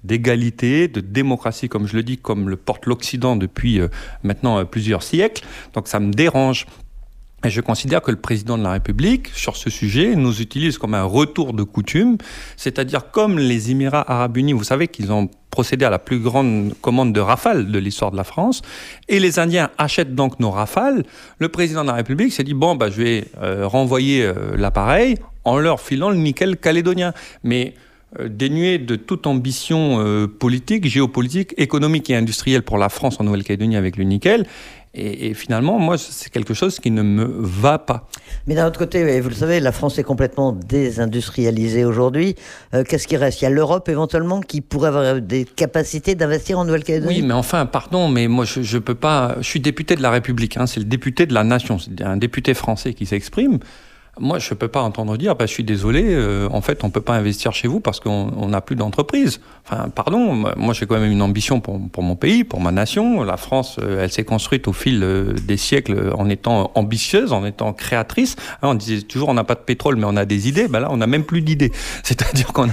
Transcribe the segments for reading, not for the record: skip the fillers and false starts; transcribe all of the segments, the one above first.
d'égalité, de démocratie, comme je le dis, comme le porte l'Occident depuis maintenant plusieurs siècles. Donc ça me dérange. Et je considère que le président de la République, sur ce sujet, nous utilise comme un retour de coutume, c'est-à-dire comme les Émirats arabes unis, vous savez qu'ils ont procédé à la plus grande commande de Rafale de l'histoire de la France, et les Indiens achètent donc nos Rafales. Le président de la République s'est dit, bon, je vais renvoyer l'appareil en leur filant le nickel calédonien. Mais dénué de toute ambition politique, géopolitique, économique et industrielle pour la France en Nouvelle-Calédonie avec le nickel. Et finalement, moi, c'est quelque chose qui ne me va pas. Mais d'un autre côté, vous le savez, la France est complètement désindustrialisée aujourd'hui. Qu'est-ce qui reste ? Il y a l'Europe éventuellement qui pourrait avoir des capacités d'investir en Nouvelle-Calédonie ? Oui, mais enfin, pardon, mais moi, je peux pas... Je suis député de la République, hein, c'est le député de la nation, c'est un député français qui s'exprime. Moi, je ne peux pas entendre dire, je suis désolé, en fait, on ne peut pas investir chez vous parce qu'on n'a plus d'entreprise. Enfin, pardon, moi, j'ai quand même une ambition pour mon pays, pour ma nation. La France, elle s'est construite au fil des siècles en étant ambitieuse, en étant créatrice. Hein, on disait toujours, on n'a pas de pétrole, mais on a des idées. Là, on n'a même plus d'idées. C'est-à-dire qu'on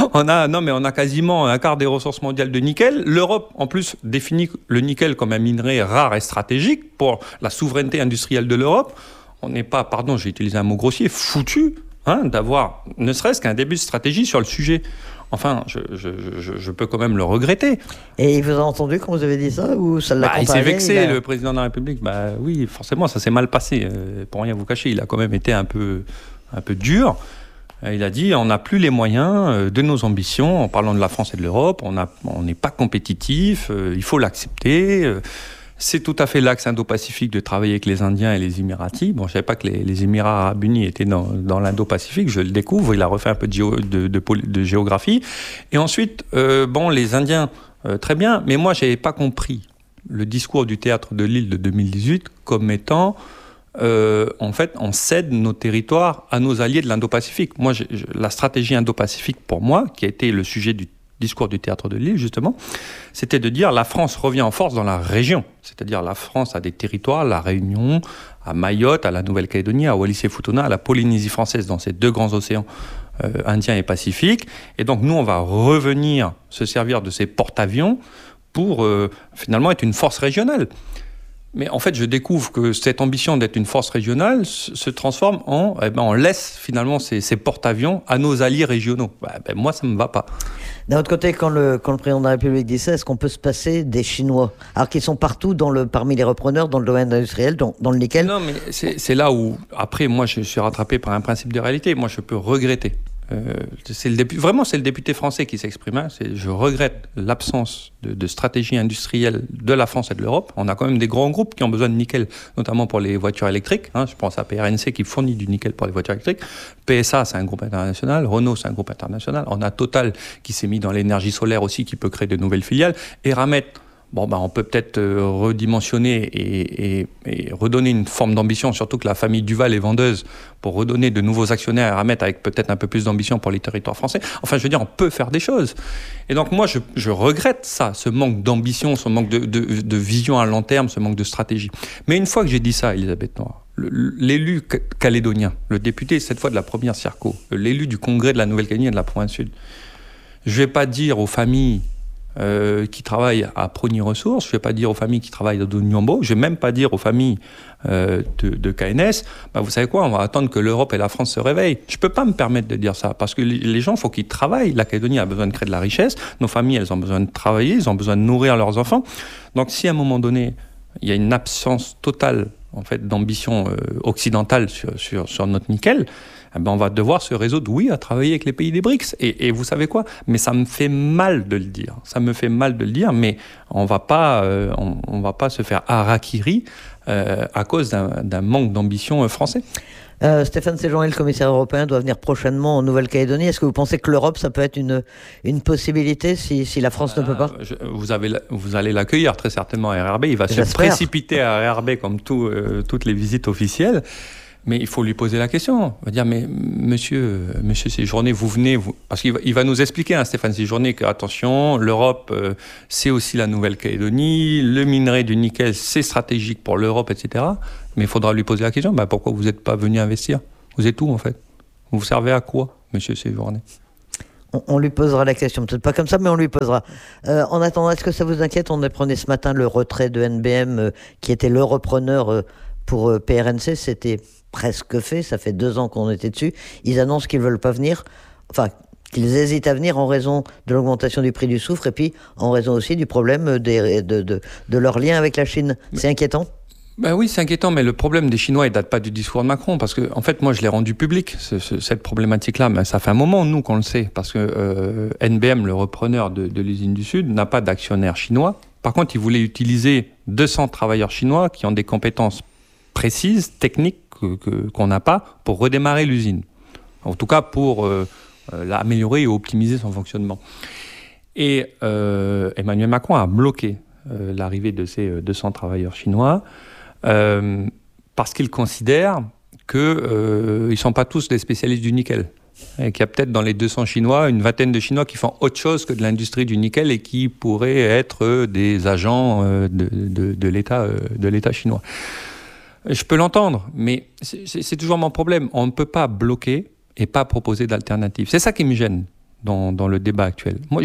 a quasiment un quart des ressources mondiales de nickel. L'Europe, en plus, définit le nickel comme un minerai rare et stratégique pour la souveraineté industrielle de l'Europe. On n'est pas, pardon, j'ai utilisé un mot grossier, foutu d'avoir ne serait-ce qu'un début de stratégie sur le sujet. Enfin, je peux quand même le regretter. Et il vous a entendu quand vous avez dit ça ou ça l'a comparé ? Il s'est vexé, le président de la République. Oui, forcément, ça s'est mal passé. Pour rien vous cacher, il a quand même été un peu dur. Il a dit, on n'a plus les moyens de nos ambitions, en parlant de la France et de l'Europe, on n'est pas compétitif, il faut l'accepter. C'est tout à fait l'axe Indo-Pacifique de travailler avec les Indiens et les Émiratis. Bon, je ne savais pas que les Émirats arabes unis étaient dans l'Indo-Pacifique. Je le découvre. Il a refait un peu de géographie. Et ensuite, les Indiens, très bien. Mais moi, je n'avais pas compris le discours du théâtre de Lille de 2018 comme étant, en fait, on cède nos territoires à nos alliés de l'Indo-Pacifique. Moi, la stratégie Indo-Pacifique, pour moi, qui a été le sujet du discours du théâtre de Lille, justement, c'était de dire la France revient en force dans la région. C'est-à-dire la France a des territoires, la Réunion, à Mayotte, à la Nouvelle-Calédonie, à Wallis-et-Futuna, à la Polynésie française, dans ces deux grands océans, Indien et Pacifique. Et donc nous, on va revenir se servir de ces porte-avions pour finalement être une force régionale. Mais en fait, je découvre que cette ambition d'être une force régionale se transforme on laisse finalement ces porte-avions à nos alliés régionaux. Moi, ça ne me va pas. D'un autre côté, quand le président de la République dit ça, est-ce qu'on peut se passer des Chinois ? Alors qu'ils sont partout parmi les repreneurs dans le domaine industriel, dans le nickel. Non, mais c'est là où, après, moi, je suis rattrapé par un principe de réalité. Moi, je peux regretter. C'est le député français qui s'exprime. Je regrette l'absence de stratégie industrielle de la France et de l'Europe. On a quand même des grands groupes qui ont besoin de nickel, notamment pour les voitures électriques. Je pense à PRNC qui fournit du nickel pour les voitures électriques. PSA, c'est un groupe international. Renault, c'est un groupe international. On a Total qui s'est mis dans l'énergie solaire aussi, qui peut créer de nouvelles filiales. Eramet, on peut peut-être redimensionner et redonner une forme d'ambition, surtout que la famille Duval est vendeuse, pour redonner de nouveaux actionnaires à Eramet avec peut-être un peu plus d'ambition pour les territoires français. Enfin, je veux dire, on peut faire des choses. Et donc moi, je regrette ça, ce manque d'ambition, ce manque de vision à long terme, ce manque de stratégie. Mais une fois que j'ai dit ça, Elisabeth Noir, l'élu calédonien, le député cette fois de la première Circo, l'élu du Congrès de la Nouvelle-Calédonie et de la province sud, je ne vais pas dire aux familles qui travaillent à Prony Ressources, je ne vais pas dire aux familles qui travaillent à Donyambo, je ne vais même pas dire aux familles de KNS, vous savez quoi, on va attendre que l'Europe et la France se réveillent. Je ne peux pas me permettre de dire ça, parce que les gens, il faut qu'ils travaillent. La Calédonie a besoin de créer de la richesse, nos familles, elles ont besoin de travailler, elles ont besoin de nourrir leurs enfants. Donc si à un moment donné, il y a une absence totale en fait, d'ambition occidentale sur notre nickel, on va devoir se résoudre, à travailler avec les pays des BRICS. Et vous savez quoi ? Mais ça me fait mal de le dire. Ça me fait mal de le dire, mais on va pas se faire harakiri à cause d'un manque d'ambition français. Stéphane Séjourné, le commissaire européen, doit venir prochainement en Nouvelle-Calédonie. Est-ce que vous pensez que l'Europe, ça peut être une possibilité si la France ne peut pas ? Vous allez l'accueillir très certainement à RRB. Il va se précipiter à RRB comme toutes les visites officielles. Mais il faut lui poser la question. Il va dire, mais monsieur Séjourné, vous venez... Parce qu'il va nous expliquer, Stéphane Séjourné, que, attention, l'Europe, c'est aussi la Nouvelle-Calédonie, le minerai du nickel, c'est stratégique pour l'Europe, etc. Mais il faudra lui poser la question, pourquoi vous n'êtes pas venu investir ? Vous êtes où, en fait ? Vous servez à quoi, monsieur Séjourné ? On lui posera la question, peut-être pas comme ça, mais on lui posera. En attendant, est-ce que ça vous inquiète? On apprenait ce matin le retrait de NBM, qui était le repreneur pour PRNC. C'était presque fait, ça fait 2 ans qu'on était dessus. Ils annoncent qu'ils ne veulent pas venir, enfin, qu'ils hésitent à venir en raison de l'augmentation du prix du soufre et puis en raison aussi du problème de leur lien avec la Chine. C'est inquiétant? Ben oui, c'est inquiétant, mais le problème des Chinois, il ne date pas du discours de Macron, parce que, en fait, moi, je l'ai rendu public, cette problématique-là, mais ça fait un moment, nous, qu'on le sait, parce que NBM, le repreneur de l'usine du Sud, n'a pas d'actionnaire chinois. Par contre, il voulait utiliser 200 travailleurs chinois qui ont des compétences précises, techniques, qu'on n'a pas, pour redémarrer l'usine. En tout cas, pour l'améliorer et optimiser son fonctionnement. Et Emmanuel Macron a bloqué l'arrivée de ces 200 travailleurs chinois, parce qu'ils considèrent qu'ils ne sont pas tous des spécialistes du nickel. Et qu'il y a peut-être dans les 200 Chinois, une vingtaine de Chinois qui font autre chose que de l'industrie du nickel et qui pourraient être des agents de l'État chinois. Je peux l'entendre, mais c'est toujours mon problème. On ne peut pas bloquer et pas proposer d'alternatives. C'est ça qui me gêne dans le débat actuel. Moi,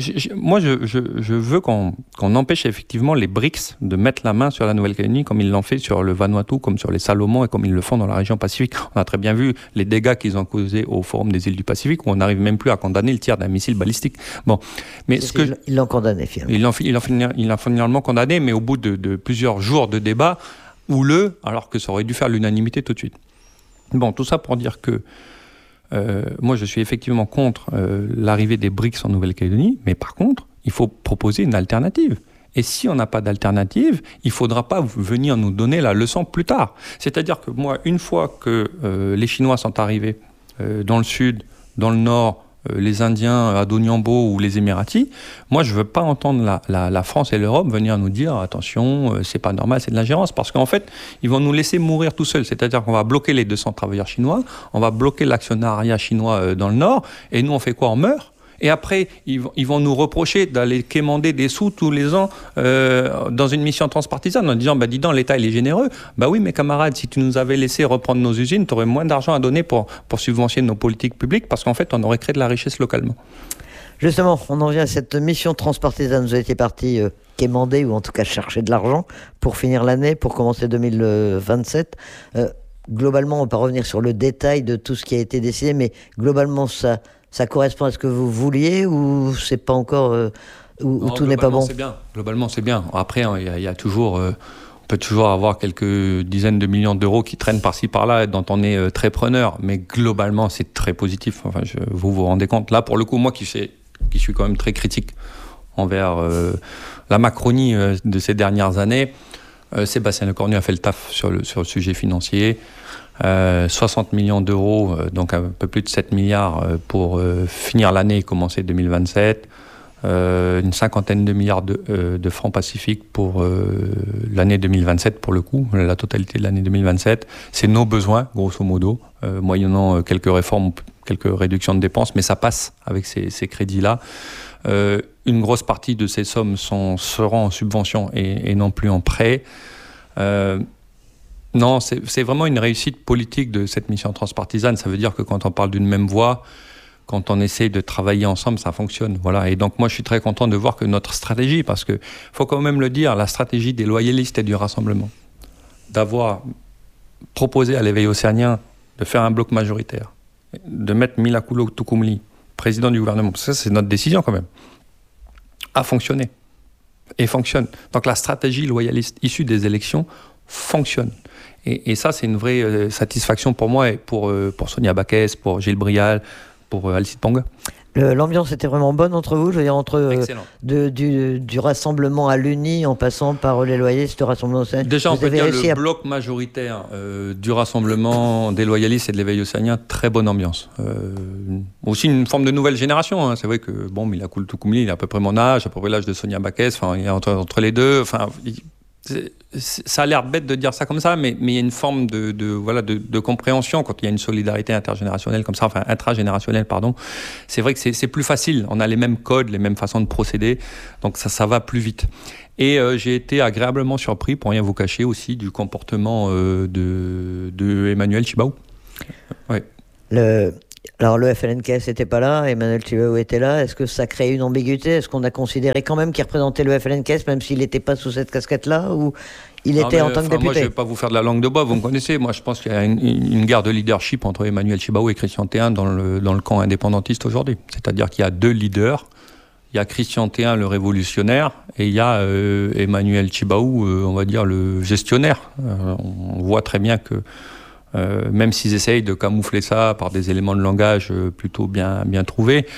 je veux qu'on empêche effectivement les BRICS de mettre la main sur la Nouvelle-Calédonie comme ils l'ont fait sur le Vanuatu, comme sur les Salomon et comme ils le font dans la région Pacifique. On a très bien vu les dégâts qu'ils ont causés au Forum des îles du Pacifique où on n'arrive même plus à condamner le tir d'un missile balistique. Bon, mais ils l'ont condamné finalement. Il l'a finalement condamné, mais au bout de plusieurs jours de débat houleux, alors que ça aurait dû faire l'unanimité tout de suite. Bon, tout ça pour dire que moi, je suis effectivement contre l'arrivée des BRICS en Nouvelle-Calédonie, mais par contre, il faut proposer une alternative. Et si on n'a pas d'alternative, il ne faudra pas venir nous donner la leçon plus tard. C'est-à-dire que moi, une fois que les Chinois sont arrivés dans le sud, dans le nord, les Indiens à Doniambo ou les Émiratis, moi je ne veux pas entendre la France et l'Europe venir nous dire attention, c'est pas normal, c'est de l'ingérence, parce qu'en fait, ils vont nous laisser mourir tout seuls. C'est-à-dire qu'on va bloquer les 200 travailleurs chinois, on va bloquer l'actionnariat chinois dans le nord, et nous on fait quoi? On meurt. Et après, ils vont nous reprocher d'aller quémander des sous tous les ans dans une mission transpartisane en disant dis donc, l'État il est généreux. Oui, mais camarades, si tu nous avais laissé reprendre nos usines, tu aurais moins d'argent à donner pour subventionner nos politiques publiques parce qu'en fait, on aurait créé de la richesse localement. Justement, on en vient à cette mission transpartisane. Vous étiez parti quémander ou en tout cas chercher de l'argent pour finir l'année, pour commencer 2027. Globalement, on ne va pas revenir sur le détail de tout ce qui a été décidé, mais globalement, ça correspond à ce que vous vouliez ou c'est pas encore ou tout n'est pas bon? Globalement, c'est bien. Après, il y a toujours, on peut toujours avoir quelques dizaines de millions d'euros qui traînent par-ci par-là, dont on est très preneur. Mais globalement, c'est très positif. Enfin, vous vous rendez compte. Là, pour le coup, moi qui suis quand même très critique envers la Macronie de ces dernières années, Sébastien Lecornu a fait le taf sur le sujet financier. 60 millions d'euros, donc un peu plus de 7 milliards pour finir l'année et commencer 2027. Une cinquantaine de milliards de francs pacifiques pour l'année 2027 pour le coup, la totalité de l'année 2027. C'est nos besoins, grosso modo, moyennant quelques réformes, quelques réductions de dépenses, mais ça passe avec ces crédits-là. Une grosse partie de ces sommes seront en subvention et non plus en prêt. Non, c'est vraiment une réussite politique de cette mission transpartisane. Ça veut dire que quand on parle d'une même voix, quand on essaie de travailler ensemble, ça fonctionne. Voilà. Et donc moi, je suis très content de voir que notre stratégie, parce que faut quand même le dire, la stratégie des loyalistes et du rassemblement, d'avoir proposé à l'éveil océanien de faire un bloc majoritaire, de mettre Mila Kulo-Tukumli, président du gouvernement, ça c'est notre décision quand même, a fonctionné et fonctionne. Donc la stratégie loyaliste issue des élections fonctionne. Et ça, c'est une vraie satisfaction pour moi et pour Sonia Baquès, pour Gilles Brial, pour Alcide Ponga. L'ambiance était vraiment bonne entre vous, je veux dire, entre du rassemblement à l'Uni en passant par les loyalistes, le rassemblement océanien. Déjà, on peut dire le bloc majoritaire du rassemblement des loyalistes et de l'éveil océanien, très bonne ambiance. Aussi une forme de nouvelle génération. Hein. C'est vrai que Mila Kulo-Tukumli, il a à peu près mon âge, à peu près l'âge de Sonia Baquès, il y a entre les deux. Ça a l'air bête de dire ça comme ça, mais il y a une forme de compréhension quand il y a une solidarité intergénérationnelle comme ça, intragénérationnelle, pardon. C'est vrai que c'est plus facile. On a les mêmes codes, les mêmes façons de procéder, donc ça va plus vite. Et j'ai été agréablement surpris, pour rien vous cacher aussi, du comportement de Emmanuel Chibaou. Ouais. Alors le FLNKS n'était pas là, Emmanuel Tchibaou était là. Est-ce que ça crée une ambiguïté? Est-ce qu'on a considéré quand même qu'il représentait le FLNKS, même s'il n'était pas sous cette casquette-là, ou il était en tant que député? Moi, je ne vais pas vous faire de la langue de bois, vous me connaissez. Moi, je pense qu'il y a une guerre de leadership entre Emmanuel Tchibaou et Christian Théin dans le camp indépendantiste aujourd'hui. C'est-à-dire qu'il y a deux leaders. Il y a Christian Théin, le révolutionnaire, et il y a Emmanuel Tchibaou, on va dire, le gestionnaire. On voit très bien que même s'ils essayent de camoufler ça par des éléments de langage plutôt bien trouvés,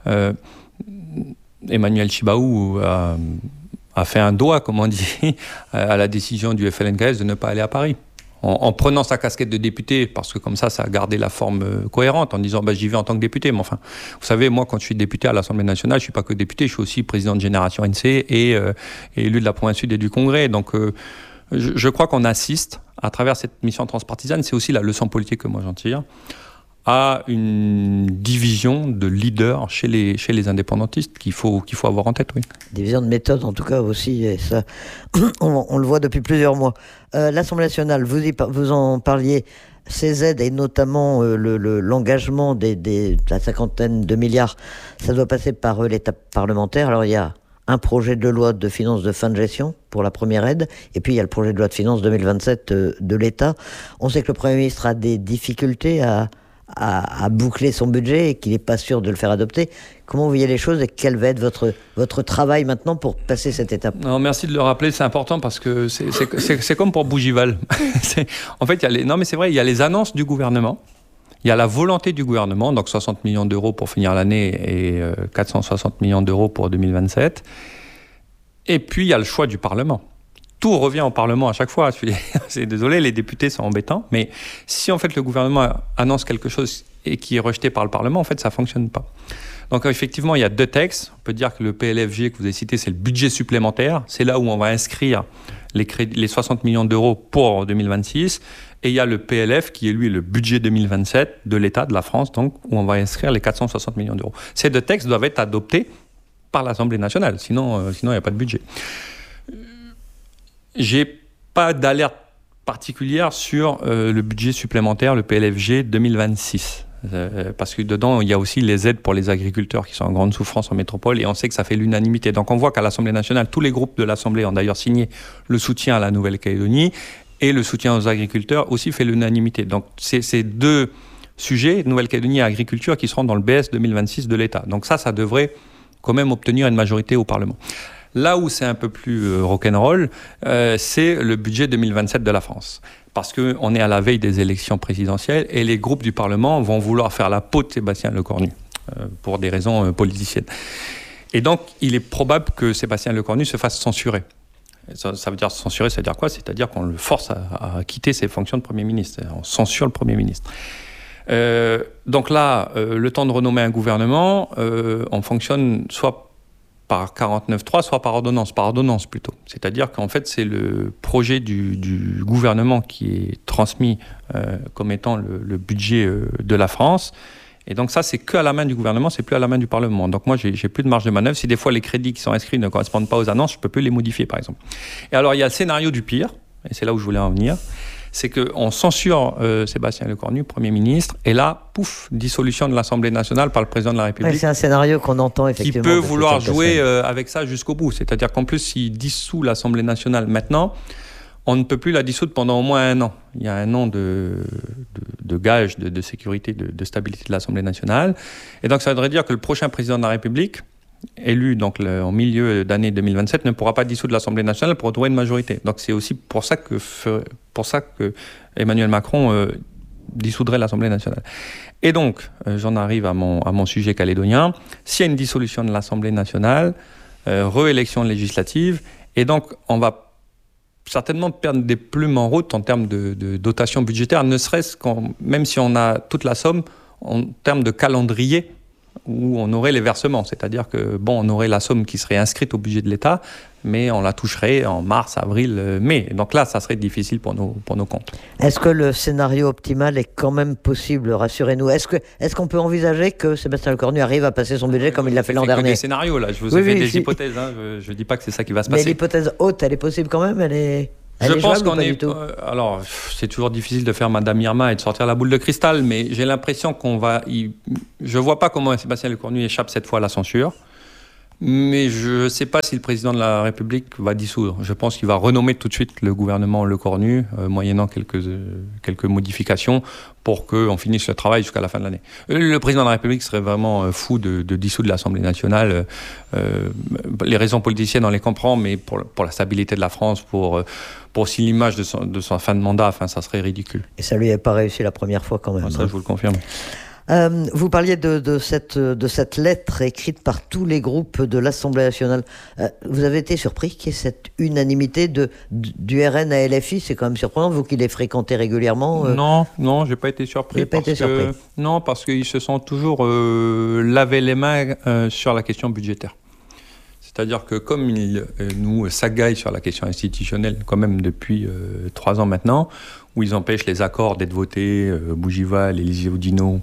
Emmanuel Tchibaou a fait un doigt, comme on dit, à la décision du FLNKS de ne pas aller à Paris. En prenant sa casquette de député, parce que comme ça a gardé la forme cohérente, en disant j'y vais en tant que député. Mais enfin, vous savez, moi, quand je suis député à l'Assemblée nationale, je ne suis pas que député, je suis aussi président de Génération NC et élu de la province sud et du Congrès. Donc, je crois qu'on assiste, à travers cette mission transpartisane, c'est aussi la leçon politique que moi j'en tire, à une division de leaders chez les indépendantistes qu'il faut avoir en tête, oui. Division de méthode, en tout cas, aussi, et ça, on le voit depuis plusieurs mois. L'Assemblée nationale, vous en parliez, ces aides, et notamment l'engagement de la cinquantaine de milliards, ça doit passer par l'étape parlementaire. Alors, il y a un projet de loi de finances de fin de gestion pour la première aide, et puis il y a le projet de loi de finances 2027 de l'État. On sait que le Premier ministre a des difficultés à boucler son budget et qu'il n'est pas sûr de le faire adopter. Comment vous voyez les choses et quel va être votre travail maintenant pour passer cette étape? Non, merci de le rappeler, c'est important parce que c'est comme pour Bougival. En fait, non mais c'est vrai, il y a les annonces du gouvernement, il y a la volonté du gouvernement, donc 60 millions d'euros pour finir l'année et 460 millions d'euros pour 2027. Et puis, il y a le choix du Parlement. Tout revient au Parlement à chaque fois. C'est désolé, les députés sont embêtants, mais si en fait le gouvernement annonce quelque chose et qui est rejeté par le Parlement, en fait, ça ne fonctionne pas. Donc effectivement, il y a deux textes. On peut dire que le PLFG que vous avez cité, c'est le budget supplémentaire. C'est là où on va inscrire les 60 millions d'euros pour 2026. Et il y a le PLF qui est, lui, le budget 2027 de l'État, de la France, donc, où on va inscrire les 460 millions d'euros. Ces deux textes doivent être adoptés par l'Assemblée nationale. Sinon, il n'y a pas de budget. J'ai pas d'alerte particulière sur le budget supplémentaire, le PLFG 2026. Parce que dedans, il y a aussi les aides pour les agriculteurs qui sont en grande souffrance en métropole et on sait que ça fait l'unanimité. Donc on voit qu'à l'Assemblée nationale, tous les groupes de l'Assemblée ont d'ailleurs signé le soutien à la Nouvelle-Calédonie et le soutien aux agriculteurs aussi fait l'unanimité. Donc c'est ces deux sujets, Nouvelle-Calédonie et agriculture, qui seront dans le BS 2026 de l'État. Donc ça devrait quand même obtenir une majorité au Parlement. Là où c'est un peu plus rock'n'roll, c'est le budget 2027 de la France. Parce qu'on est à la veille des élections présidentielles et les groupes du Parlement vont vouloir faire la peau de Sébastien Lecornu pour des raisons politiciennes. Et donc, il est probable que Sébastien Lecornu se fasse censurer. Ça veut dire censurer, ça veut dire quoi? C'est-à-dire qu'on le force à quitter ses fonctions de Premier ministre. On censure le Premier ministre. Donc là, le temps de renommer un gouvernement, on fonctionne soit par 49.3, soit par ordonnance plutôt. C'est-à-dire qu'en fait, c'est le projet du gouvernement qui est transmis comme étant le budget de la France. Et donc ça, c'est que à la main du gouvernement, c'est plus à la main du Parlement. Donc moi, j'ai plus de marge de manœuvre. Si des fois les crédits qui sont inscrits ne correspondent pas aux annonces, je peux plus les modifier, par exemple. Et alors, il y a le scénario du pire, et c'est là où je voulais en venir, c'est qu'on censure Sébastien Lecornu, Premier ministre, et là, pouf, dissolution de l'Assemblée nationale par le président de la République. Ouais, c'est un scénario qu'on entend effectivement. Qui peut vouloir jouer avec ça jusqu'au bout. C'est-à-dire qu'en plus, s'il dissout l'Assemblée nationale maintenant, on ne peut plus la dissoudre pendant au moins un an. Il y a un an de gage de sécurité, de stabilité de l'Assemblée nationale. Et donc, ça voudrait dire que le prochain président de la République, élu donc en milieu d'année 2027, ne pourra pas dissoudre l'Assemblée nationale pour retrouver une majorité. Donc c'est aussi pour ça que Emmanuel Macron dissoudrait l'Assemblée nationale. Et donc, j'en arrive à mon sujet calédonien. S'il y a une dissolution de l'Assemblée nationale, réélection législative, et donc on va certainement perdre des plumes en route en termes de dotation budgétaire, ne serait-ce même si on a toute la somme, en termes de calendrier, où on aurait les versements, c'est-à-dire que on aurait la somme qui serait inscrite au budget de l'État, mais on la toucherait en mars, avril, mai. Donc là, ça serait difficile pour nos comptes. Est-ce que le scénario optimal est quand même possible? Rassurez-nous. Est-ce qu'on peut envisager que Sébastien Lecornu arrive à passer son budget comme il l'a fait l'an dernier? C'est des scénarios, là. Je vous ai fait des hypothèses. Je ne dis pas que c'est ça qui va se passer. Mais l'hypothèse haute, elle est possible quand même? Elle est Elle est pense jouable ou qu'on pas est. du tout Alors, c'est toujours difficile de faire Madame Irma et de sortir la boule de cristal, mais j'ai l'impression qu'on va. Je vois pas comment Sébastien Lecornu échappe cette fois à la censure. Mais je ne sais pas si le président de la République va dissoudre. Je pense qu'il va renommer tout de suite le gouvernement Lecornu, moyennant quelques modifications, pour qu'on finisse le travail jusqu'à la fin de l'année. Le président de la République serait vraiment fou de dissoudre l'Assemblée nationale. Les raisons politiciennes, on les comprend, mais pour la stabilité de la France, pour aussi l'image de son fin de mandat, ça serait ridicule. Et ça lui est pas réussi la première fois quand même. Ça, je vous le confirme. Vous parliez de cette lettre écrite par tous les groupes de l'Assemblée nationale. Vous avez été surpris qu'il y ait cette unanimité du RN à LFI? C'est quand même surprenant, vous qui les fréquentez régulièrement. Non, j'ai pas été surpris. Non, parce qu'ils se sont toujours lavé les mains sur la question budgétaire. C'est-à-dire que comme ils nous sagaillent sur la question institutionnelle, quand même depuis 3 ans maintenant, où ils empêchent les accords d'être votés, Bougival, Élisée Oudinot,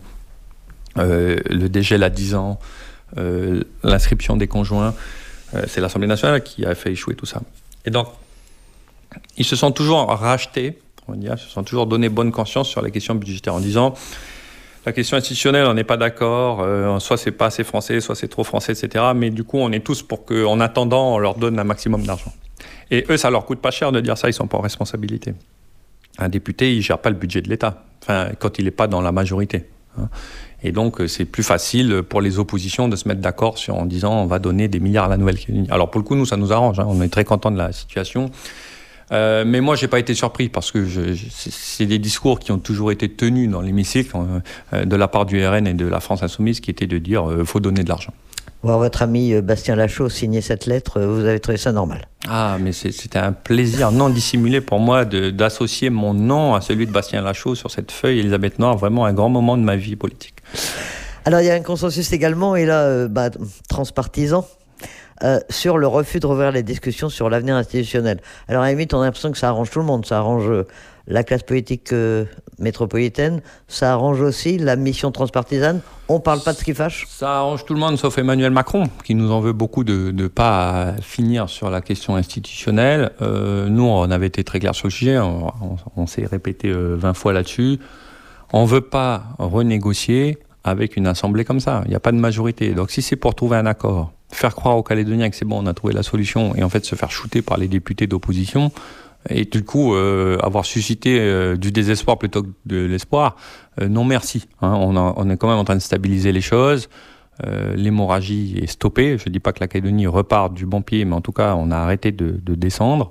le dégel à 10 ans, l'inscription des conjoints, c'est l'Assemblée nationale qui a fait échouer tout ça. Et donc, ils se sont toujours rachetés, on va dire, ils se sont toujours donné bonne conscience sur la question budgétaire en disant la question institutionnelle, on n'est pas d'accord, soit c'est pas assez français, soit c'est trop français, etc. Mais du coup, on est tous pour qu'en attendant, on leur donne un maximum d'argent. Et eux, ça leur coûte pas cher de dire ça, ils sont pas en responsabilité. Un député, il gère pas le budget de l'État, quand il n'est pas dans la majorité. Et donc, c'est plus facile pour les oppositions de se mettre d'accord en disant on va donner des milliards à la Nouvelle-Calédonie. Alors, pour le coup, nous, ça nous arrange. On est très contents de la situation. Mais moi, j'ai pas été surpris parce que c'est des discours qui ont toujours été tenus dans l'hémicycle de la part du RN et de la France Insoumise qui étaient de dire faut donner de l'argent. Voir votre ami Bastien Lachaud signer cette lettre, vous avez trouvé ça normal? Ah, mais c'était un plaisir non dissimulé pour moi d'associer mon nom à celui de Bastien Lachaud sur cette feuille Elisabeth Noire, vraiment un grand moment de ma vie politique. Alors, il y a un consensus également, et là, transpartisan, sur le refus de rouvrir les discussions sur l'avenir institutionnel. Alors, à la limite, on a l'impression que ça arrange tout le monde. Ça arrange la classe politique métropolitaine, ça arrange aussi la mission transpartisane. On ne parle pas de ce qui fâche? Ça arrange tout le monde, sauf Emmanuel Macron, qui nous en veut beaucoup de ne pas finir sur la question institutionnelle. Nous, on avait été très clairs sur le sujet, on s'est répété 20 fois là-dessus. On ne veut pas renégocier avec une assemblée comme ça. Il n'y a pas de majorité. Donc si c'est pour trouver un accord, faire croire aux Calédoniens que c'est bon, on a trouvé la solution, et en fait se faire shooter par les députés d'opposition, et du coup avoir suscité du désespoir plutôt que de l'espoir, non merci. On est quand même en train de stabiliser les choses. L'hémorragie est stoppée. Je ne dis pas que la Calédonie repart du bon pied, mais en tout cas on a arrêté de descendre.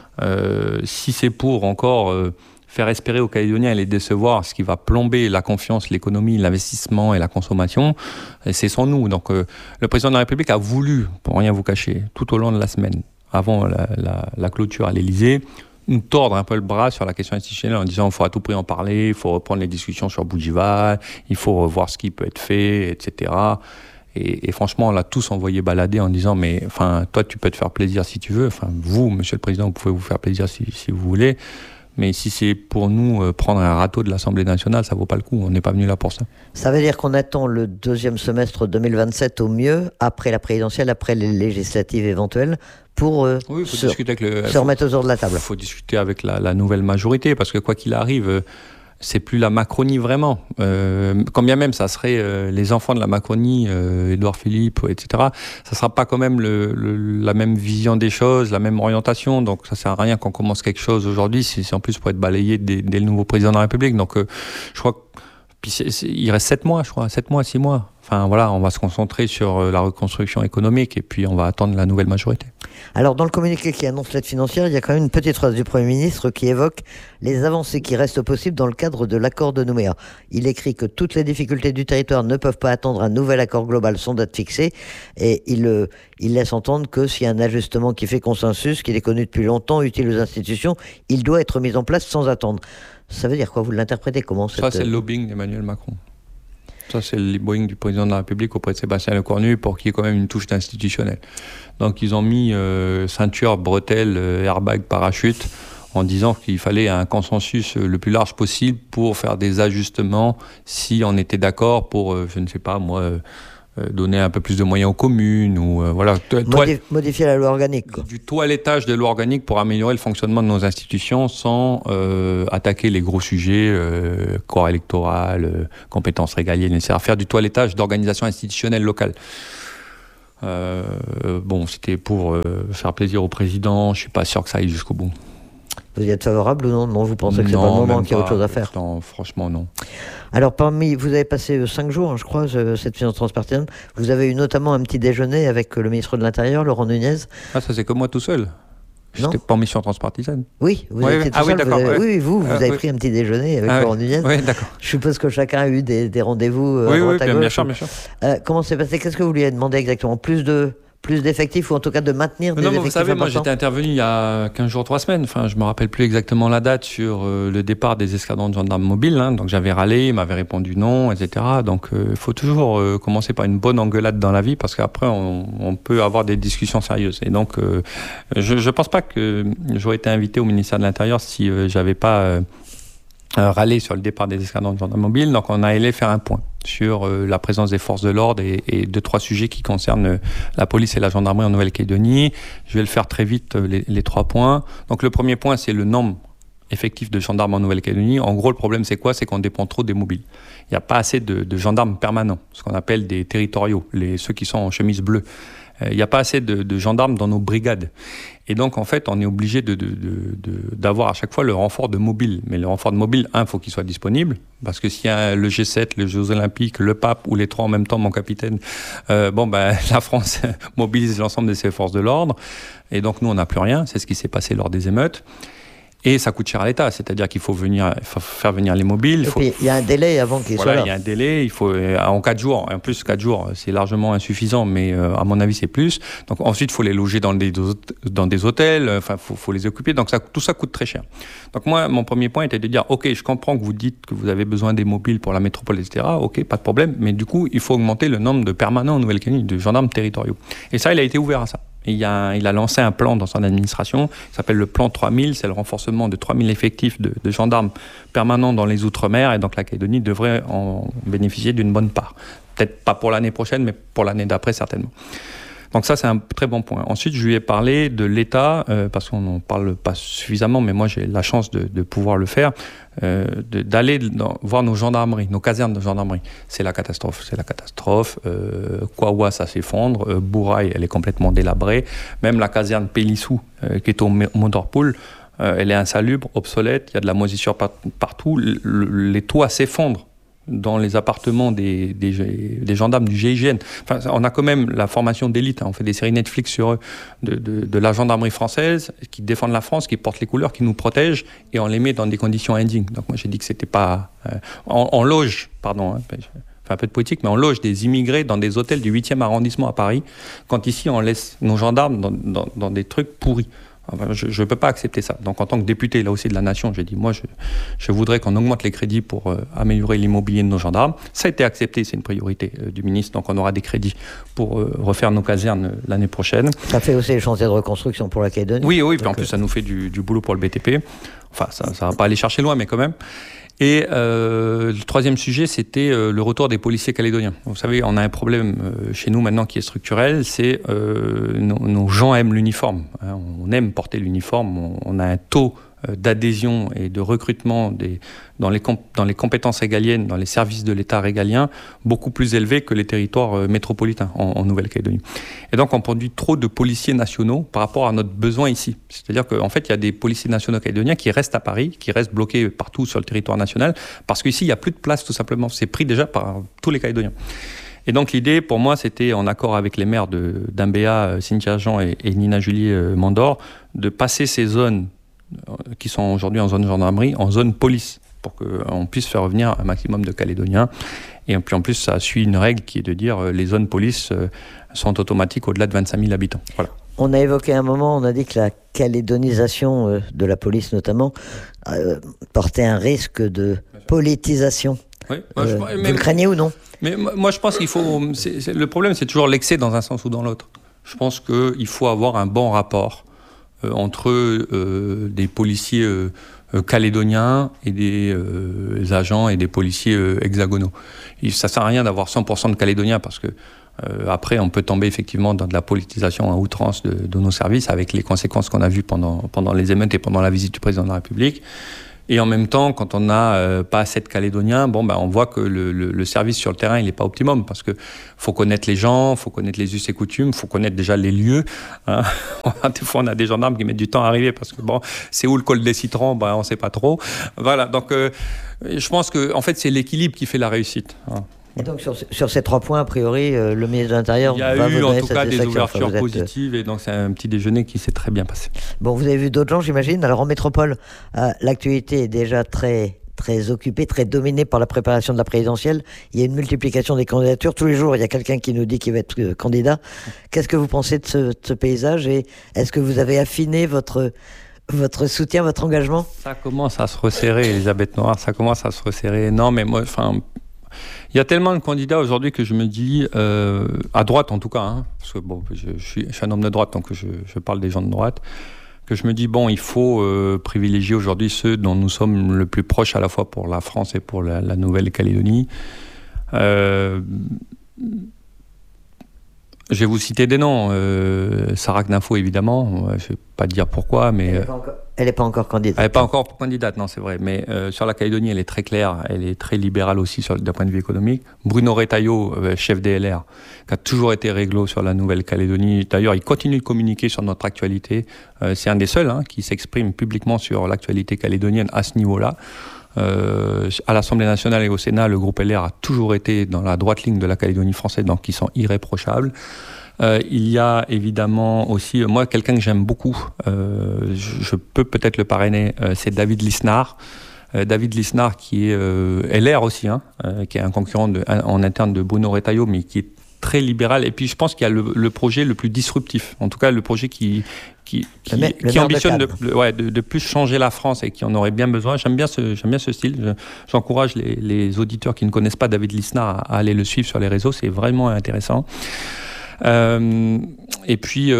Si c'est pour encore faire espérer aux Calédoniens et les décevoir, ce qui va plomber la confiance, l'économie, l'investissement et la consommation, c'est sans nous. Donc le président de la République a voulu, pour rien vous cacher, tout au long de la semaine, avant la clôture à l'Élysée, nous tordre un peu le bras sur la question institutionnelle en disant qu'il faut à tout prix en parler, il faut reprendre les discussions sur Bougival, il faut revoir ce qui peut être fait, etc. Et franchement, on l'a tous envoyé balader en disant mais toi tu peux te faire plaisir si tu veux, vous, monsieur le président, vous pouvez vous faire plaisir si vous voulez. Mais si c'est pour nous prendre un râteau de l'Assemblée nationale, ça vaut pas le coup. On n'est pas venu là pour ça. Ça veut dire qu'on attend le deuxième semestre 2027 au mieux, après la présidentielle, après les législatives éventuelles, pour se remettre autour de la table. Il faut discuter avec la nouvelle majorité, parce que quoi qu'il arrive, c'est plus la Macronie vraiment. Quand bien même ça serait les enfants de la Macronie, Édouard Philippe, etc., ça sera pas quand même la même vision des choses, la même orientation. Donc ça sert à rien qu'on commence quelque chose aujourd'hui, c'est en plus pour être balayé dès le nouveau président de la République. Donc je crois il reste 7 mois, 6 mois. On va se concentrer sur la reconstruction économique et puis on va attendre la nouvelle majorité. Alors, dans le communiqué qui annonce l'aide financière, il y a quand même une petite phrase du Premier ministre qui évoque les avancées qui restent possibles dans le cadre de l'accord de Nouméa. Il écrit que toutes les difficultés du territoire ne peuvent pas attendre un nouvel accord global sans date fixée, et il laisse entendre que s'il y a un ajustement qui fait consensus, qu'il est connu depuis longtemps, utile aux institutions, il doit être mis en place sans attendre. Ça veut dire quoi? Vous l'interprétez comment Ça, c'est le lobbying d'Emmanuel Macron. Ça, c'est le lobbying du président de la République auprès de Sébastien Lecornu pour qu'il y ait quand même une touche d'institutionnel. Donc, ils ont mis ceinture, bretelles, airbag, parachute, en disant qu'il fallait un consensus le plus large possible pour faire des ajustements si on était d'accord pour, je ne sais pas moi, donner un peu plus de moyens aux communes, ou voilà. Modifier la loi organique, quoi. Du toilettage de loi organique pour améliorer le fonctionnement de nos institutions sans attaquer les gros sujets, corps électoral, compétences régaliennes, etc. Faire du toilettage d'organisation institutionnelle locale. C'était pour faire plaisir au président. Je suis pas sûr que ça aille jusqu'au bout. Vous y êtes favorable ou non? Non, vous pensez que c'est pas le moment, qu'il y a autre chose à faire? Non, franchement, non. Alors, vous avez passé 5 jours, je crois, cette finance transpartisane. Vous avez eu notamment un petit déjeuner avec le ministre de l'Intérieur, Laurent Nunez. Ah, ça c'est que moi tout seul. J'étais pas en mission transpartisane. Oui, vous étiez tout seul. D'accord. Vous avez pris un petit déjeuner avec Laurent Nunez. Oui, d'accord. Je suppose que chacun a eu des rendez-vous à droite à gauche. Bien sûr. Comment s'est passé? Qu'est-ce que vous lui avez demandé exactement? Plus d'effectifs, ou en tout cas de maintenir des effectifs? Vous savez, importants. moi j'étais intervenu il y a 15 jours, 3 semaines, je me rappelle plus exactement la date, sur le départ des escadrons de gendarmes mobiles, donc j'avais râlé, il m'avait répondu non, etc. Donc il faut toujours commencer par une bonne engueulade dans la vie, parce qu'après on peut avoir des discussions sérieuses. Et donc je pense pas que j'aurais été invité au ministère de l'Intérieur si j'avais pas râlé sur le départ des escadrons de gendarmes mobiles. Donc on a allé faire un point sur la présence des forces de l'ordre et 2-3 sujets qui concernent la police et la gendarmerie en Nouvelle-Calédonie. Je vais le faire très vite, les 3 points. Donc le premier point, c'est le nombre effectif de gendarmes en Nouvelle-Calédonie. En gros, le problème, c'est quoi? C'est qu'on dépend trop des mobiles. Il n'y a pas assez de gendarmes permanents, ce qu'on appelle des territoriaux, ceux qui sont en chemise bleue. Il n'y a pas assez de gendarmes dans nos brigades. Et donc, en fait, on est obligé d'avoir à chaque fois le renfort de mobiles. Mais le renfort de mobiles, il faut qu'il soit disponible. Parce que s'il y a le G7, les Jeux Olympiques, le pape, ou les 3 en même temps, mon capitaine, la France mobilise l'ensemble de ses forces de l'ordre. Et donc, nous, on n'a plus rien. C'est ce qui s'est passé lors des émeutes. Et ça coûte cher à l'État, c'est-à-dire qu'il faut faire venir les mobiles. Et puis, il y a un délai avant qu'ils soient là. Il y a un délai, il faut, en 4 jours. En plus, 4 jours, c'est largement insuffisant, mais à mon avis, c'est plus. Donc ensuite, il faut les loger dans des hôtels, faut les occuper. Donc tout ça coûte très cher. Donc moi, mon premier point était de dire, OK, je comprends que vous dites que vous avez besoin des mobiles pour la métropole, etc. OK, pas de problème. Mais du coup, il faut augmenter le nombre de permanents en Nouvelle-Calédonie, de gendarmes territoriaux. Et ça, il a été ouvert à ça. Il a lancé un plan dans son administration, qui s'appelle le plan 3000, c'est le renforcement de 3000 effectifs de gendarmes permanents dans les Outre-mer, et donc la Calédonie devrait en bénéficier d'une bonne part. Peut-être pas pour l'année prochaine, mais pour l'année d'après certainement. Donc ça, c'est un très bon point. Ensuite, je lui ai parlé de l'État, parce qu'on n'en parle pas suffisamment, mais moi j'ai la chance de pouvoir le faire, d'aller voir nos gendarmeries, nos casernes de gendarmerie. C'est la catastrophe. Kouawa, ça s'effondre. Bouraï, elle est complètement délabrée. Même la caserne Pélissou, qui est au Mondorpoul, elle est insalubre, obsolète. Il y a de la moisissure partout. Les toits s'effondrent dans les appartements des gendarmes du GIGN. On a quand même la formation d'élite. On fait des séries Netflix sur eux, de la gendarmerie française, qui défendent la France, qui portent les couleurs, qui nous protègent, et on les met dans des conditions indignes. Donc moi, j'ai dit que c'était pas... on loge, un peu de politique, mais on loge des immigrés dans des hôtels du 8e arrondissement à Paris, quand ici, on laisse nos gendarmes dans des trucs pourris. Je ne peux pas accepter ça. Donc en tant que député, là aussi de la Nation, j'ai dit, moi, je voudrais qu'on augmente les crédits pour améliorer l'immobilier de nos gendarmes. Ça a été accepté, c'est une priorité du ministre. Donc on aura des crédits pour refaire nos casernes l'année prochaine. Ça fait aussi les chantiers de reconstruction pour la Calédonie. Oui, puis en plus ça nous fait du boulot pour le BTP. Enfin, ça ne va pas aller chercher loin, mais quand même. Et le troisième sujet, c'était le retour des policiers calédoniens. Vous savez, on a un problème chez nous maintenant qui est structurel, c'est nos gens aiment l'uniforme. On aime porter l'uniforme, on a un taux d'adhésion et de recrutement dans les compétences régaliennes, dans les services de l'État régalien, beaucoup plus élevé que les territoires métropolitains en Nouvelle-Calédonie. Et donc, on produit trop de policiers nationaux par rapport à notre besoin ici. C'est-à-dire qu'en fait, il y a des policiers nationaux calédoniens qui restent à Paris, qui restent bloqués partout sur le territoire national, parce qu'ici, il n'y a plus de place, tout simplement. C'est pris déjà par tous les Calédoniens. Et donc l'idée, pour moi, c'était, en accord avec les maires d'Imbéa, Cynthia Jean et Nina Julie Mandor, de passer ces zones qui sont aujourd'hui en zone gendarmerie, en zone police, pour qu'on puisse faire revenir un maximum de Calédoniens. Et puis en plus, ça suit une règle qui est de dire les zones police sont automatiques au-delà de 25 000 habitants. Voilà. On a évoqué un moment, on a dit que la calédonisation de la police notamment portait un risque de politisation. Oui, vous le craignez ou non? Mais moi, je pense qu'il faut... le problème, c'est toujours l'excès dans un sens ou dans l'autre. Je pense qu'il faut avoir un bon rapport entre des policiers calédoniens et des agents et des policiers hexagonaux. Ça ne sert à rien d'avoir 100% de Calédoniens parce que Après, on peut tomber effectivement dans de la politisation à outrance de nos services, avec les conséquences qu'on a vues pendant les émeutes et pendant la visite du président de la République. Et en même temps, quand on n'a pas assez de Calédoniens, on voit que le service sur le terrain, il n'est pas optimum, parce que faut connaître les gens, faut connaître les us et coutumes, faut connaître déjà les lieux. Hein. Des fois, on a des gendarmes qui mettent du temps à arriver, parce que c'est où le col des Citrons, on ne sait pas trop. Voilà, donc je pense que en fait, c'est l'équilibre qui fait la réussite. Hein. Et donc sur ces 3 points, a priori, le ministre de l'Intérieur va vous donner Il y a eu en tout cas des satisfaction. ouvertures positives, et donc c'est un petit déjeuner qui s'est très bien passé. Bon, vous avez vu d'autres gens, j'imagine. Alors en métropole, l'actualité est déjà très occupée, très dominée par la préparation de la présidentielle. Il y a une multiplication des candidatures. Tous les jours, il y a quelqu'un qui nous dit qu'il va être candidat. Qu'est-ce que vous pensez de ce paysage, et est-ce que vous avez affiné votre soutien, votre engagement? Ça commence à se resserrer, Elisabeth Noire, ça commence à se resserrer. Non, mais moi, il y a tellement de candidats aujourd'hui que je me dis, à droite en tout cas, hein, parce que je suis un homme de droite, donc je parle des gens de droite, que je me dis, il faut privilégier aujourd'hui ceux dont nous sommes le plus proches, à la fois pour la France et pour la Nouvelle-Calédonie. Je vais vous citer des noms. Sarah Knafo, évidemment. Je ne vais pas dire pourquoi, mais... Elle n'est pas encore candidate. Elle n'est pas encore candidate, non, c'est vrai. Mais sur la Calédonie, elle est très claire. Elle est très libérale aussi d'un point de vue économique. Bruno Retailleau, chef des LR, qui a toujours été réglo sur la Nouvelle-Calédonie. D'ailleurs, il continue de communiquer sur notre actualité. C'est un des seuls qui s'exprime publiquement sur l'actualité calédonienne à ce niveau-là. À l'Assemblée nationale et au Sénat, le groupe LR a toujours été dans la droite ligne de la Calédonie française, donc ils sont irréprochables. Il y a évidemment aussi, moi, quelqu'un que j'aime beaucoup, je peux peut-être le parrainer, c'est David Lisnard. David Lisnard qui est LR aussi, qui est un concurrent en interne de Bruno Retailleau, mais qui est très libéral. Et puis je pense qu'il y a le projet le plus disruptif, en tout cas le projet qui ambitionne de plus changer la France et qui en aurait bien besoin. J'aime bien ce style. J'encourage les auditeurs qui ne connaissent pas David Lisnard à aller le suivre sur les réseaux. C'est vraiment intéressant. Et puis,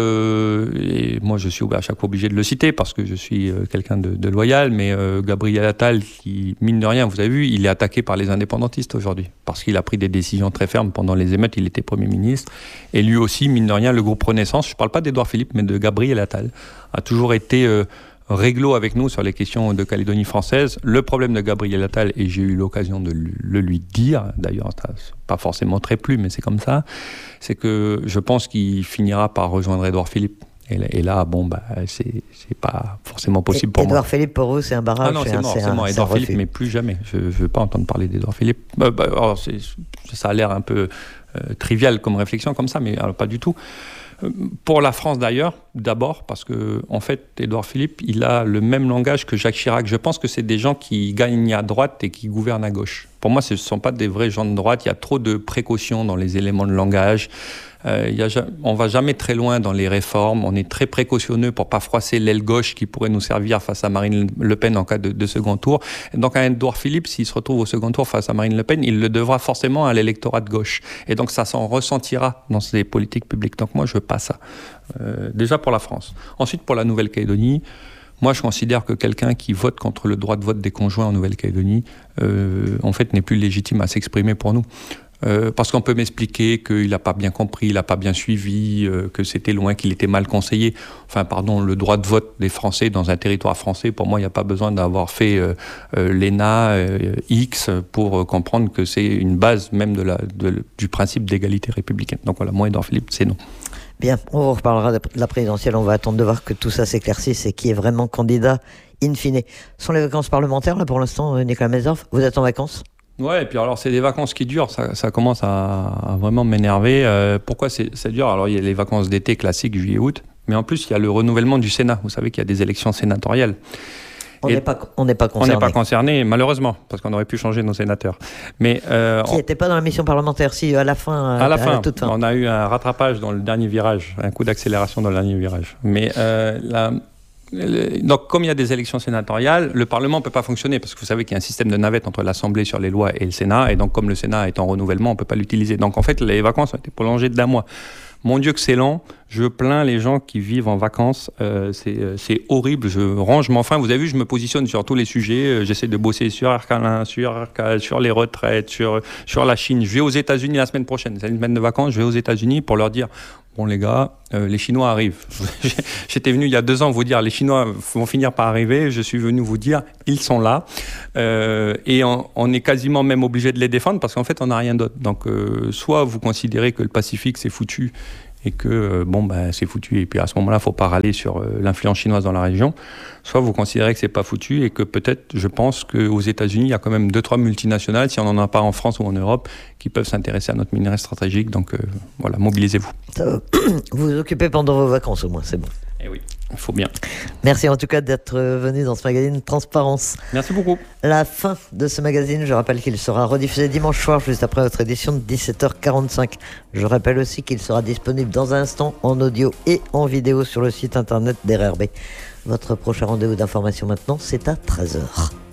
et moi je suis à chaque fois obligé de le citer parce que je suis quelqu'un de loyal, mais Gabriel Attal, qui, mine de rien, vous avez vu, il est attaqué par les indépendantistes aujourd'hui, parce qu'il a pris des décisions très fermes pendant les émeutes, il était Premier ministre, et lui aussi, mine de rien, le groupe Renaissance, je ne parle pas d'Édouard Philippe, mais de Gabriel Attal, a toujours été... réglo avec nous sur les questions de Calédonie française. Le problème de Gabriel Attal, et j'ai eu l'occasion de le lui dire, d'ailleurs, ça c'est pas forcément très plu, mais c'est comme ça, c'est que je pense qu'il finira par rejoindre Édouard Philippe. Et là, c'est pas forcément possible pour moi. Édouard Philippe, pour vous, c'est un barrage. Ah non, c'est mort. Édouard Philippe, mais plus jamais. Je ne veux pas entendre parler d'Édouard Philippe. Alors, ça a l'air un peu trivial comme réflexion, comme ça, mais alors, pas du tout. Pour la France d'ailleurs, d'abord parce que en fait, Édouard Philippe, il a le même langage que Jacques Chirac. Je pense que c'est des gens qui gagnent à droite et qui gouvernent à gauche. Pour moi, ce ne sont pas des vrais gens de droite. Il y a trop de précautions dans les éléments de langage. On va jamais très loin dans les réformes. On est très précautionneux pour pas froisser l'aile gauche qui pourrait nous servir face à Marine Le Pen en cas de second tour. Et donc, un Édouard Philippe, s'il se retrouve au second tour face à Marine Le Pen, il le devra forcément à l'électorat de gauche. Et donc, ça s'en ressentira dans ses politiques publiques. Donc, moi, je veux pas ça. Déjà pour la France. Ensuite, pour la Nouvelle-Calédonie, moi, je considère que quelqu'un qui vote contre le droit de vote des conjoints en Nouvelle-Calédonie, en fait, n'est plus légitime à s'exprimer pour nous. Parce qu'on peut m'expliquer qu'il n'a pas bien compris, il n'a pas bien suivi, que c'était loin, qu'il était mal conseillé. Enfin, pardon, le droit de vote des Français dans un territoire français, pour moi, il n'y a pas besoin d'avoir fait l'ENA X pour comprendre que c'est une base même du principe d'égalité républicaine. Donc voilà, moi, Édouard Philippe, c'est non. Bien, on vous reparlera de la présidentielle, on va attendre de voir que tout ça s'éclaircisse et qui est vraiment candidat in fine. Ce sont les vacances parlementaires, là, pour l'instant, Nicolas Mezdorf, vous êtes en vacances ? Ouais, et puis alors c'est des vacances qui durent, ça commence à vraiment m'énerver. Pourquoi ça dure ? Alors il y a les vacances d'été classiques, juillet-août, mais en plus il y a le renouvellement du Sénat. Vous savez qu'il y a des élections sénatoriales. On n'est pas concerné. On n'est pas concerné, malheureusement, parce qu'on aurait pu changer nos sénateurs. Mais qui n'était pas dans la mission parlementaire, si à la fin. À la toute fin. On a eu un rattrapage dans le dernier virage, un coup d'accélération dans le dernier virage. Mais donc, comme il y a des élections sénatoriales, le Parlement ne peut pas fonctionner, parce que vous savez qu'il y a un système de navette entre l'Assemblée sur les lois et le Sénat, et donc comme le Sénat est en renouvellement, on ne peut pas l'utiliser. Donc en fait, les vacances ont été prolongées d'1 mois. Mon Dieu que c'est lent. Je plains les gens qui vivent en vacances. C'est horrible. Je range mon frein. Vous avez vu, je me positionne sur tous les sujets. J'essaie de bosser sur Arcalin, sur les retraites, sur la Chine. Je vais aux États-Unis la semaine prochaine. C'est une semaine de vacances. Je vais aux États-Unis pour leur dire bon les gars, les Chinois arrivent. J'étais venu il y a 2 ans vous dire les Chinois vont finir par arriver. Je suis venu vous dire ils sont là. Et on est quasiment même obligé de les défendre parce qu'en fait on n'a rien d'autre. Donc soit vous considérez que le Pacifique c'est foutu et que c'est foutu et puis à ce moment-là il faut pas râler sur l'influence chinoise dans la région, soit vous considérez que c'est pas foutu et que peut-être, je pense qu'aux États-Unis il y a quand même 2-3 multinationales, si on n'en a pas en France ou en Europe, qui peuvent s'intéresser à notre minerai stratégique. Donc voilà, mobilisez-vous. Vous vous occupez pendant vos vacances au moins, c'est bon. Eh oui, il faut bien. Merci en tout cas d'être venu dans ce magazine Transparence. Merci beaucoup. La fin de ce magazine, je rappelle qu'il sera rediffusé dimanche soir juste après votre édition de 17h45. Je rappelle aussi qu'il sera disponible dans un instant en audio et en vidéo sur le site internet d'RRB. Votre prochain rendez-vous d'information maintenant, c'est à 13h.